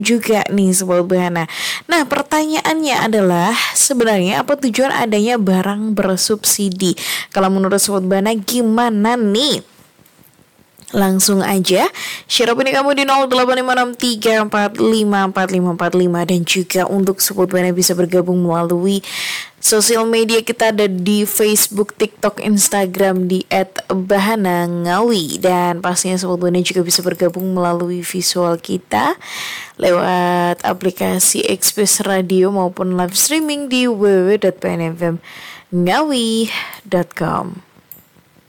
juga nih Sobat Bahana. Nah pertanyaannya adalah sebenarnya apa tujuan adanya barang bersubsidi? Kalau menurut Sobat Bahana gimana nih? Langsung aja share opini kamu di 085634545545 dan juga untuk Sobat Bahana bisa bergabung melalui sosial media kita ada di Facebook, TikTok, Instagram di @bahanangawi dan pastinya Sobat Bahana juga bisa bergabung melalui visual kita lewat aplikasi Express Radio maupun live streaming di www.pnfmngawi.com.